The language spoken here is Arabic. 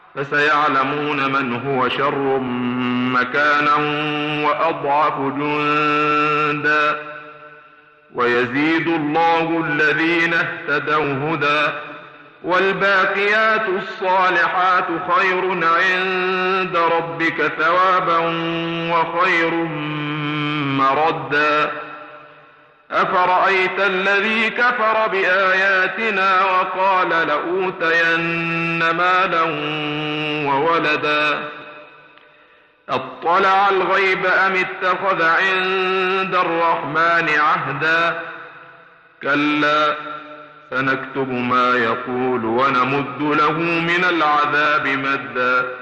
فسيعلمون من هو شر مكانا وأضعف جندا. ويزيد الله الذين اهتدوا هدى، والباقيات الصالحات خير عند ربك ثوابا وخير مردا. أفرأيت الذي كفر بآياتنا وقال لأوتين مالا وولدا، أطلع الغيب أم اتخذ عند الرحمن عهدا؟ كلا سنكتب ما يقول ونمد له من العذاب مدا.